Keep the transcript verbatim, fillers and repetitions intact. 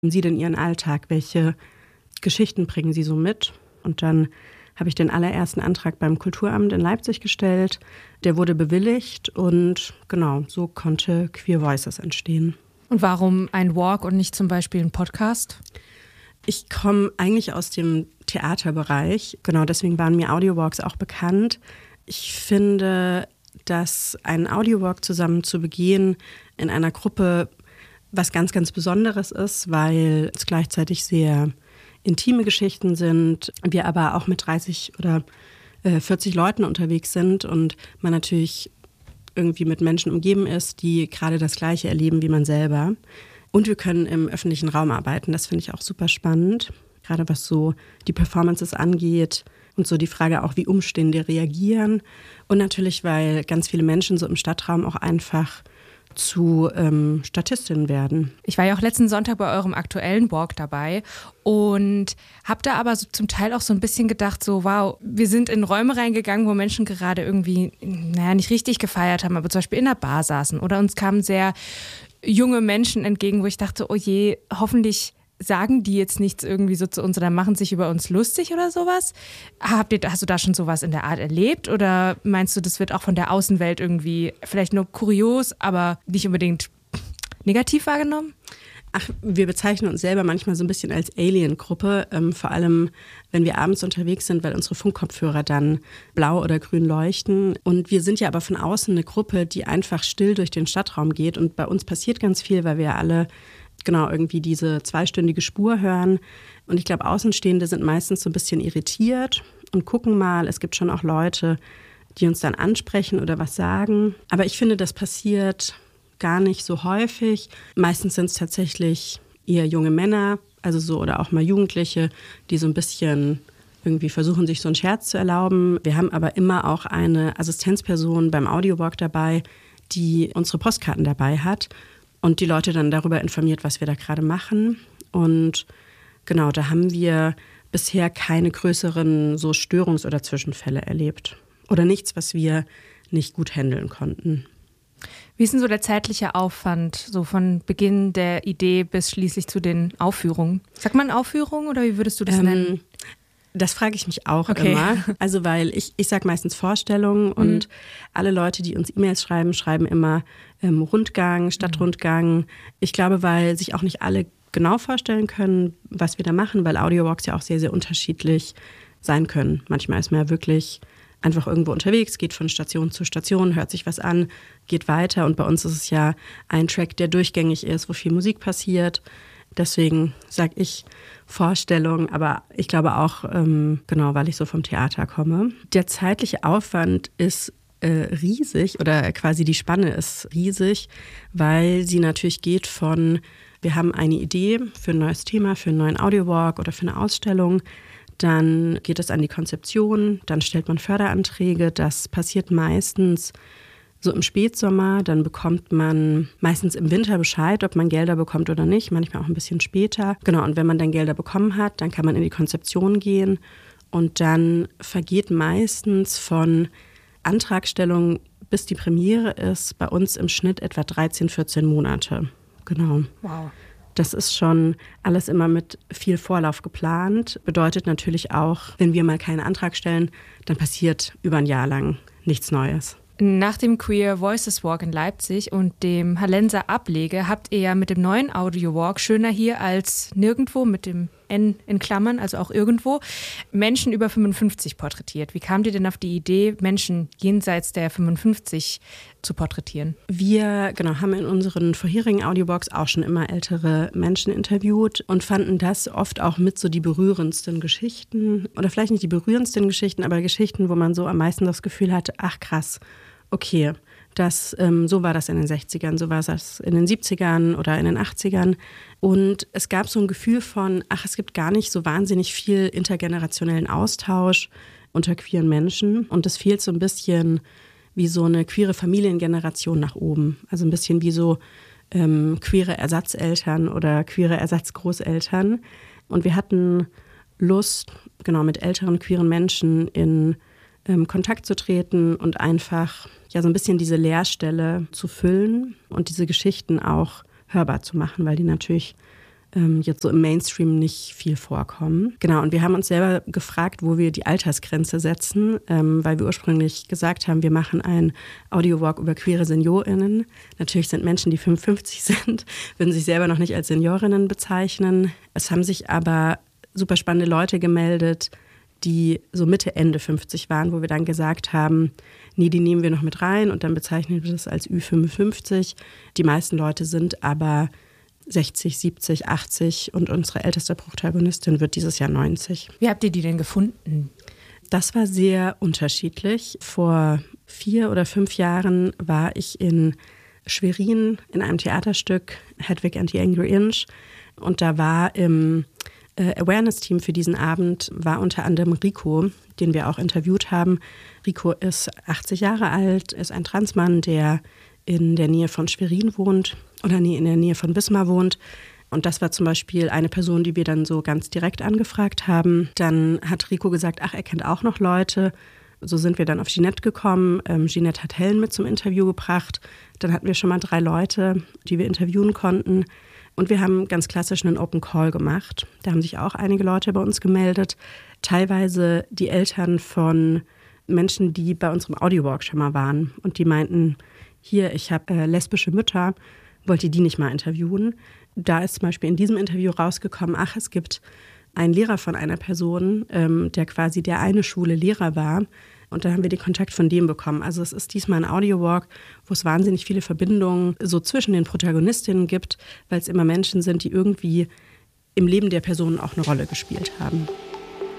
Sie denn Ihren Alltag? Welche Geschichten bringen Sie so mit? Und dann habe ich den allerersten Antrag beim Kulturamt in Leipzig gestellt. Der wurde bewilligt und genau, so konnte Queer Voices entstehen. Und warum ein Walk und nicht zum Beispiel ein Podcast? Ich komme eigentlich aus dem Theaterbereich. Genau, deswegen waren mir Audiowalks auch bekannt. Ich finde, dass ein Audiowalk zusammen zu begehen in einer Gruppe was ganz, ganz Besonderes ist, weil es gleichzeitig sehr intime Geschichten sind, wir aber auch mit dreißig oder vierzig Leuten unterwegs sind und man natürlich irgendwie mit Menschen umgeben ist, die gerade das Gleiche erleben wie man selber. Und wir können im öffentlichen Raum arbeiten, das finde ich auch super spannend, gerade was so die Performances angeht und so die Frage auch, wie Umstehende reagieren. Und natürlich, weil ganz viele Menschen so im Stadtraum auch einfach zu ähm, Statistinnen werden. Ich war ja auch letzten Sonntag bei eurem aktuellen Walk dabei und habe da aber so zum Teil auch so ein bisschen gedacht, so wow, wir sind in Räume reingegangen, wo Menschen gerade irgendwie, naja, nicht richtig gefeiert haben, aber zum Beispiel in der Bar saßen oder uns kamen sehr junge Menschen entgegen, wo ich dachte, oh je, hoffentlich sagen die jetzt nichts irgendwie so zu uns oder machen sich über uns lustig oder sowas? Habt ihr, hast du da schon sowas in der Art erlebt oder meinst du, das wird auch von der Außenwelt irgendwie vielleicht nur kurios, aber nicht unbedingt negativ wahrgenommen? Ach, wir bezeichnen uns selber manchmal so ein bisschen als Alien-Gruppe, ähm, vor allem wenn wir abends unterwegs sind, weil unsere Funkkopfhörer dann blau oder grün leuchten. Und wir sind ja aber von außen eine Gruppe, die einfach still durch den Stadtraum geht und bei uns passiert ganz viel, weil wir ja alle genau irgendwie diese zweistündige Spur hören. Und ich glaube, Außenstehende sind meistens so ein bisschen irritiert und gucken mal. Es gibt schon auch Leute, die uns dann ansprechen oder was sagen. Aber ich finde, das passiert gar nicht so häufig. Meistens sind es tatsächlich eher junge Männer, also so oder auch mal Jugendliche, die so ein bisschen irgendwie versuchen, sich so einen Scherz zu erlauben. Wir haben aber immer auch eine Assistenzperson beim Audiowalk dabei, die unsere Postkarten dabei hat. Und die Leute dann darüber informiert, was wir da gerade machen. Und genau, da haben wir bisher keine größeren so Störungs- oder Zwischenfälle erlebt. Oder nichts, was wir nicht gut handeln konnten. Wie ist denn so der zeitliche Aufwand, so von Beginn der Idee bis schließlich zu den Aufführungen? Sagt man Aufführung oder wie würdest du das ähm, nennen? Das frage ich mich auch okay. immer. Also weil ich, ich sage meistens Vorstellungen und mhm. alle Leute, die uns E-Mails schreiben, schreiben immer ähm, Rundgang, Stadtrundgang. Mhm. Ich glaube, weil sich auch nicht alle genau vorstellen können, was wir da machen, weil Audiowalks ja auch sehr, sehr unterschiedlich sein können. Manchmal ist man ja wirklich einfach irgendwo unterwegs, geht von Station zu Station, hört sich was an, geht weiter. Und bei uns ist es ja ein Track, der durchgängig ist, wo viel Musik passiert. Deswegen sage ich Vorstellung, aber ich glaube auch, ähm, genau, weil ich so vom Theater komme. Der zeitliche Aufwand ist äh, riesig oder quasi die Spanne ist riesig, weil sie natürlich geht von, wir haben eine Idee für ein neues Thema, für einen neuen Audiowalk oder für eine Ausstellung. Dann geht es an die Konzeption, dann stellt man Förderanträge. Das passiert meistens so im Spätsommer, dann bekommt man meistens im Winter Bescheid, ob man Gelder bekommt oder nicht, manchmal auch ein bisschen später. Genau, und wenn man dann Gelder bekommen hat, dann kann man in die Konzeption gehen und dann vergeht meistens von Antragstellung bis die Premiere ist bei uns im Schnitt etwa dreizehn, vierzehn Monate. Genau. Wow. Das ist schon alles immer mit viel Vorlauf geplant. Bedeutet natürlich auch, wenn wir mal keinen Antrag stellen, dann passiert über ein Jahr lang nichts Neues. Nach dem Queer Voices Walk in Leipzig und dem Hallenser Ableger habt ihr ja mit dem neuen Audio Walk Schöner hier als nirgendwo mit dem N in Klammern, also auch irgendwo, Menschen über fünfundfünfzig porträtiert. Wie kamt ihr denn auf die Idee, Menschen jenseits der fünfundfünfzig zu porträtieren? Wir genau, haben in unseren vorherigen Audiowalks auch schon immer ältere Menschen interviewt und fanden das oft auch mit so die berührendsten Geschichten. Oder vielleicht nicht die berührendsten Geschichten, aber Geschichten, wo man so am meisten das Gefühl hatte, ach krass, okay, das, ähm, so war das in den sechzigern, so war das in den siebzigern oder in den achtzigern. Und es gab so ein Gefühl von, ach, es gibt gar nicht so wahnsinnig viel intergenerationellen Austausch unter queeren Menschen. Und es fehlt so ein bisschen wie so eine queere Familiengeneration nach oben. Also ein bisschen wie so ähm, queere Ersatzeltern oder queere Ersatzgroßeltern. Und wir hatten Lust, genau mit älteren queeren Menschen in ähm, Kontakt zu treten und einfach ja so ein bisschen diese Leerstelle zu füllen und diese Geschichten auch hörbar zu machen, weil die natürlich ähm, jetzt so im Mainstream nicht viel vorkommen. Genau, und wir haben uns selber gefragt, wo wir die Altersgrenze setzen, ähm, weil wir ursprünglich gesagt haben, wir machen einen Audiowalk über queere SeniorInnen. Natürlich sind Menschen, die fünfundfünfzig sind, würden sich selber noch nicht als Seniorinnen bezeichnen. Es haben sich aber super spannende Leute gemeldet, die so Mitte, Ende fünfzig waren, wo wir dann gesagt haben, nee, die nehmen wir noch mit rein und dann bezeichnen wir das als Ü fünfundfünfzig. Die meisten Leute sind aber sechzig, siebzig, achtzig und unsere älteste Protagonistin wird dieses Jahr neunzig. Wie habt ihr die denn gefunden? Das war sehr unterschiedlich. Vor vier oder fünf Jahren war ich in Schwerin in einem Theaterstück Hedwig and the Angry Inch und da war im Awareness-Team für diesen Abend war unter anderem Rico, den wir auch interviewt haben. Rico ist achtzig Jahre alt, ist ein Transmann, der in der Nähe von Schwerin wohnt oder nee, in der Nähe von Wismar wohnt. Und das war zum Beispiel eine Person, die wir dann so ganz direkt angefragt haben. Dann hat Rico gesagt, ach, er kennt auch noch Leute. So sind wir dann auf Ginette gekommen. Ähm, Ginette hat Helen mit zum Interview gebracht. Dann hatten wir schon mal drei Leute, die wir interviewen konnten. Und wir haben ganz klassisch einen Open Call gemacht. Da haben sich auch einige Leute bei uns gemeldet. Teilweise die Eltern von Menschen, die bei unserem Audiowalk schon mal waren. Und die meinten, hier, ich habe äh, lesbische Mütter, wollt ihr die nicht mal interviewen? Da ist zum Beispiel in diesem Interview rausgekommen, ach, es gibt einen Lehrer von einer Person, ähm, der quasi der eine schwule Lehrer war. Und da haben wir den Kontakt von dem bekommen. Also es ist diesmal ein Audiowalk, wo es wahnsinnig viele Verbindungen so zwischen den Protagonistinnen gibt, weil es immer Menschen sind, die irgendwie im Leben der Personen auch eine Rolle gespielt haben.